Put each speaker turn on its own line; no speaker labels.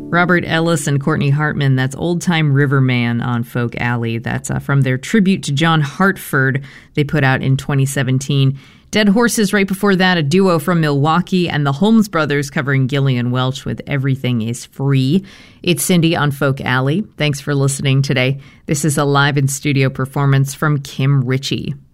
Robert Ellis and Courtney Hartman, that's Old Time Riverman on Folk Alley. That's from their tribute to John Hartford they put out in 2017. Dead Horses right before that, a duo from Milwaukee, and the Holmes Brothers covering Gillian Welch with Everything is Free. It's Cindy on Folk Alley. Thanks for listening today. This is a live in studio performance from Kim Ritchie.